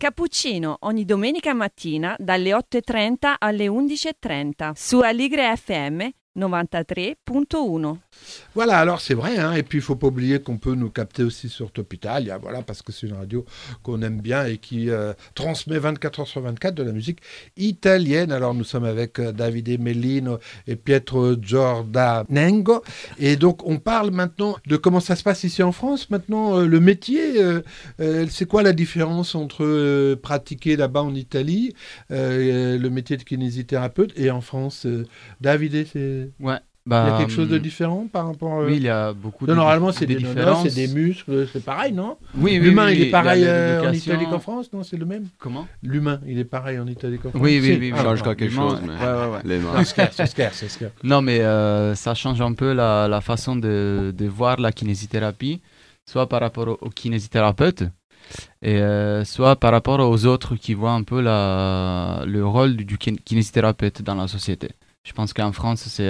Cappuccino ogni domenica mattina dalle 8:30 alle 11:30 su Aligre FM 93.1. Voilà, alors c'est vrai, hein, et puis il ne faut pas oublier qu'on peut nous capter aussi sur Top Italia, voilà, parce que c'est une radio qu'on aime bien et qui transmet 24 heures sur 24 de la musique italienne. Alors nous sommes avec Davide Mellino et Pietro Giordanengo, et donc on parle maintenant de comment ça se passe ici en France. Maintenant, le métier, c'est quoi la différence entre pratiquer là-bas en Italie, le métier de kinésithérapeute, et en France? Davide, c'est... Ouais. Il y a quelque chose de différent par rapport... Oui, il y a beaucoup normalement, c'est des différences. C'est des muscles, c'est pareil, non? Oui, L'humain, oui, il est pareil en l'éducation. Italie qu'en France, non? C'est le même? Comment? L'humain, il est pareil en Italie qu'en France? Oui. Change quelque chose, mais les mains. C'est scare. Non, mais ça change un peu la façon de voir la kinésithérapie, soit par rapport au kinésithérapeute, et soit par rapport aux autres qui voient un peu le rôle du kinésithérapeute dans la société. Je pense qu'en France, c'est...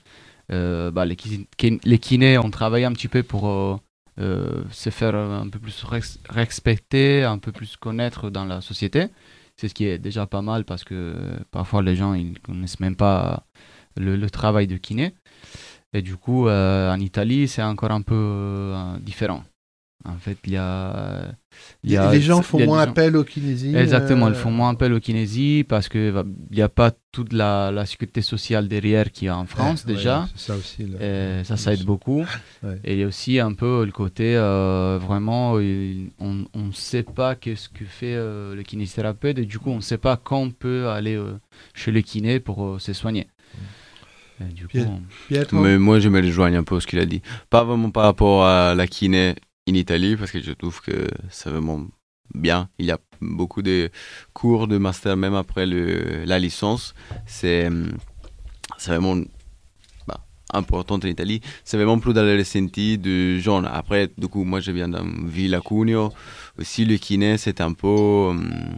les kinés ont travaillé un petit peu pour se faire un peu plus respecter, un peu plus connaître dans la société. C'est ce qui est déjà pas mal parce que parfois les gens ils connaissent même pas le travail de kiné. Et du coup, en Italie, c'est encore un peu différent. En fait, les gens font moins appel au kinésie. Exactement, ils font moins appel au kinésie parce qu'il n'y a pas toute la sécurité sociale derrière qu'il y a en France déjà. C'est ça aussi. Ça aide beaucoup. Ouais. Et il y a aussi un peu le côté, vraiment, on ne sait pas qu'est-ce que fait le kinésithérapeute et du coup, on ne sait pas quand on peut aller chez le kiné pour se soigner. Et du coup, mais moi, je me rejoins un peu à ce qu'il a dit. Pas vraiment par rapport à la kiné en Italie, parce que je trouve que c'est vraiment bien. Il y a beaucoup de cours de master, même après la licence. C'est vraiment important en Italie. C'est vraiment plus dans le ressenti du genre. Après, du coup, moi, je viens d'une ville à Cuneo. Aussi, le kiné, c'est un peu...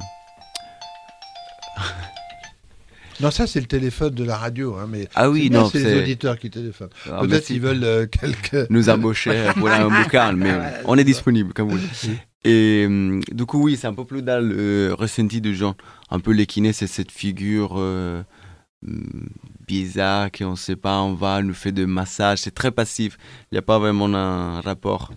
Non, ça c'est le téléphone de la radio, hein, mais c'est les auditeurs qui téléphonent. Peut-être qu'ils veulent nous embaucher pour un bouquin, mais on est disponible comme vous voulez. Et du coup, oui, c'est un peu plus dans le ressenti de gens. Un peu les kinés, c'est cette figure bizarre qu'on ne sait pas, on va, nous fait des massages, c'est très passif. Il n'y a pas vraiment un rapport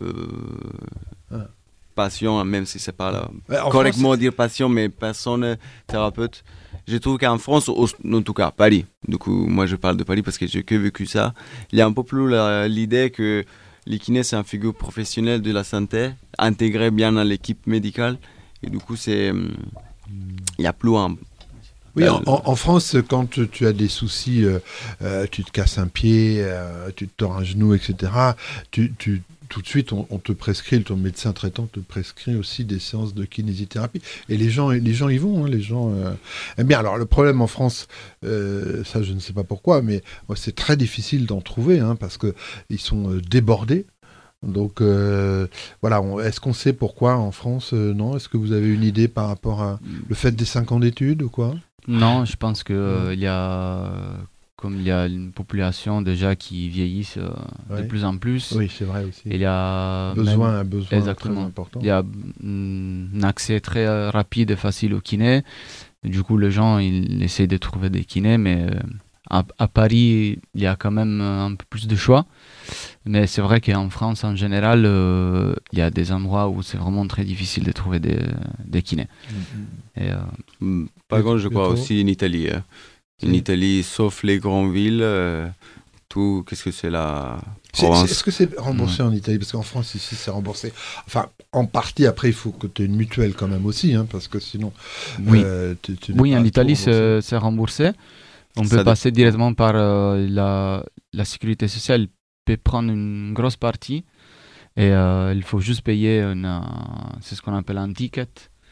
passion, même si c'est pas correctement France, dire passion, mais personne thérapeute. Je trouve qu'en France, en tout cas Paris, du coup moi je parle de Paris parce que j'ai que vécu ça, il y a un peu plus l'idée que les kinés c'est une figure professionnelle de la santé, intégrée bien dans l'équipe médicale, et du coup il y a plus un... Oui, en France, quand tu as des soucis, tu te casses un pied, tu te tords un genou, etc., tout de suite, on te prescrit, ton médecin traitant te prescrit aussi des séances de kinésithérapie. Et les gens y vont, hein, les gens aiment bien. Alors, le problème en France, ça, je ne sais pas pourquoi, mais c'est très difficile d'en trouver, hein, parce qu'ils sont débordés. Donc, voilà, est-ce qu'on sait pourquoi en France, non? Est-ce que vous avez une idée par rapport à le fait des 5 ans d'études ou quoi? Non, je pense que il y a... Comme il y a une population déjà qui vieillit de plus en plus. Oui, c'est vrai aussi. Il y a un besoin exactement, très important. Il y a un accès très rapide et facile au kiné. Et du coup, les gens ils essaient de trouver des kinés, mais à Paris, il y a quand même un peu plus de choix. Mais c'est vrai qu'en France, en général, il y a des endroits où c'est vraiment très difficile de trouver des kinés. Et, par contre, je crois aussi en Italie. En Italie, sauf les grandes villes, tout, qu'est-ce que c'est la province? Est-ce que c'est remboursé en Italie? Parce qu'en France, ici, c'est remboursé. Enfin, en partie, après, il faut que tu aies une mutuelle quand même aussi, hein, parce que sinon... Oui, en Italie, c'est remboursé. On peut passer directement par la sécurité sociale, peut prendre une grosse partie, et il faut juste payer c'est ce qu'on appelle un ticket.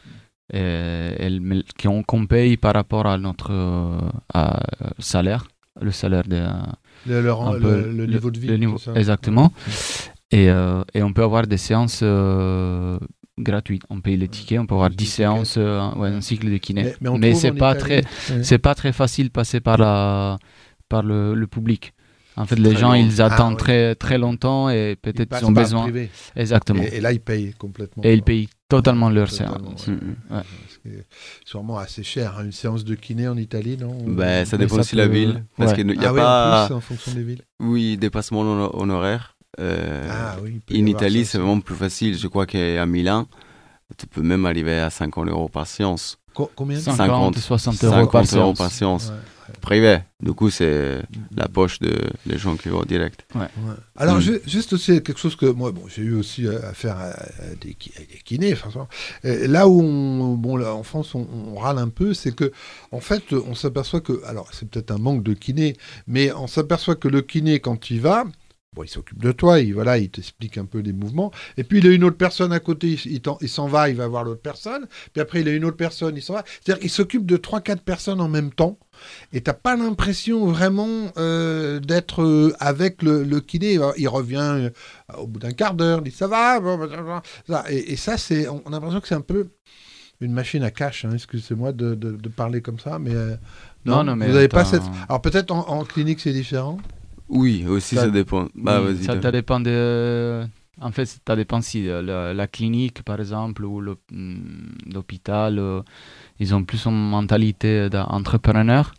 Qu'on paye par rapport à notre salaire, le salaire de le niveau de vie. Exactement. Et on peut avoir des séances gratuites. On paye les tickets, on peut avoir 10 séances, un cycle de kiné. Mais c'est pas très facile de passer par le public. En fait, les gens, ils attendent très, très longtemps et peut-être ils ont besoin. Privé. Exactement. Et là, ils payent complètement. Et ils payent Totalement leur Totalement, séance. ouais. Ouais. C'est sûrement assez cher, hein, une séance de kiné en Italie, non? Ben, ça dépend ça aussi de la peut- ville. Parce ouais. qu'il n'y a Ah pas. en plus, en fonction des villes. Oui, dépassement honoraire. Ah oui, il peut y En avoir Italie, ça c'est aussi. vraiment plus facile. Je crois qu'à Milan, tu peux même arriver à 50 € par séance. Combien? 50, 60 euros 50 par € séance. par séance. Ouais. Privé. Du coup, c'est la poche des gens qui vont direct. Ouais. Alors, Mm. juste aussi quelque chose que moi, j'ai eu aussi affaire à des kinés. Enfin, là où, là, en France, on râle un peu, c'est que, en fait, on s'aperçoit que, alors, c'est peut-être un manque de kiné, mais on s'aperçoit que le kiné, quand il va, bon, il s'occupe de toi, il t'explique un peu les mouvements. Et puis, il a une autre personne à côté, il s'en va, il va voir l'autre personne. Puis après, il a une autre personne, il s'en va. C'est-à-dire qu'il s'occupe de 3-4 personnes en même temps. Et t'as pas l'impression vraiment d'être avec le kiné. Il revient au bout d'un quart d'heure, il dit ça va, ça. Et ça, on a l'impression que c'est un peu une machine à cash. Hein. Excusez-moi de parler comme ça, mais Non, mais vous n'avez pas attends. cette. Alors peut-être en clinique c'est différent. Oui, aussi, ça dépend. Bah, Oui, vas-y. ça David. dépend de... En fait, ça dépend si la clinique, par exemple, ou l'hôpital, ils ont plus une mentalité d'entrepreneur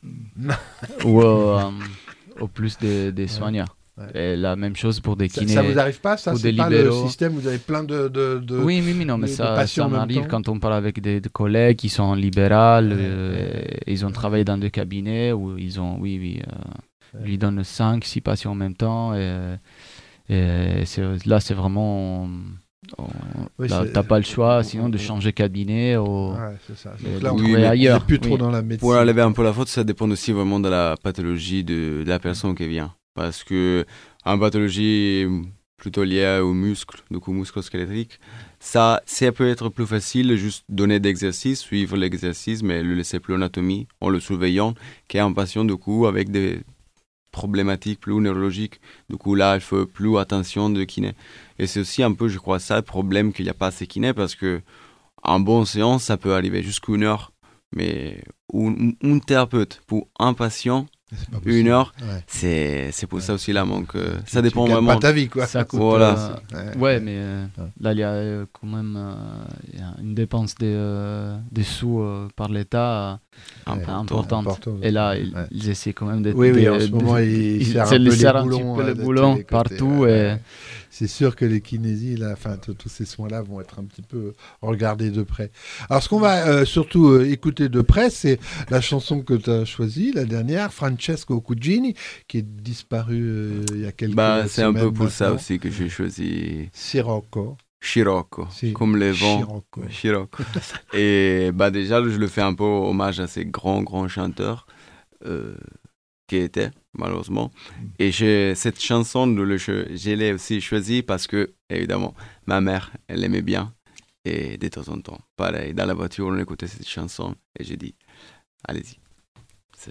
ou plus des soignants. Ouais. Et la même chose pour des kinés. Ça vous arrive pas, ça? ou C'est des pas le libéraux. système, vous avez plein de... Oui, non, mais de ça patients en même m'arrive temps. quand on parle avec des collègues qui sont libérales, Ouais. ils ont travaillé dans des cabinets où ils ont, lui donnent 5-6 patients en même temps, et là, c'est vraiment, Oui, là, c'est- t'as pas le choix, sinon de changer de cabinet ou Ouais, c'est ça. et Donc de là, trouver oui, mais ailleurs. on n'est plus trop Oui. dans la médecine. Pour enlever un peu la faute, ça dépend aussi vraiment de la pathologie de la personne qui vient. Parce que une pathologie plutôt liée aux muscles, du coup musculo-squelettique, ça peut être plus facile de juste donner d'exercices, suivre l'exercice, mais le laisser plus en anatomie, en le surveillant, qu'un patient du coup avec des problématiques plus neurologiques. Du coup là, il faut plus attention de kiné. Et c'est aussi un peu, je crois, ça le problème qu'il n'y a pas assez kiné, parce que en bonne séance, ça peut arriver jusqu'à 1 heure. Mais un thérapeute pour un patient, C'est pas possible. 1 heure, Ouais. c'est pour ça aussi là. Donc, ça Tu dépend gagnes vraiment. pas ta vie, quoi. Ça coûte, Voilà. ouais, mais là, il y a quand même il y a une dépense des sous par l'État importante. Et là, ils essaient quand même d'être... Oui, en ce moment, ils serrent un peu les boulons. les de boulons tous les côtés, partout. ouais. Et... C'est sûr que les kinésies, là, enfin, tous ces soins-là vont être un petit peu regardés de près. Alors, ce qu'on va surtout écouter de près, c'est la chanson que tu as choisie, la dernière, Francesco Cugini, qui est disparu il y a quelques semaines. C'est un peu pour ça maintenant. aussi que j'ai choisi Sirocco. Scirocco, Si. comme les vents. Scirocco. Scirocco. Et déjà, je le fais un peu hommage à ces grands chanteurs qui étaient, malheureusement. Et cette chanson, je l'ai aussi choisie parce que, évidemment, ma mère, elle aimait bien. Et de temps en temps, pareil, dans la voiture, on écoutait cette chanson et j'ai dit, allez-y.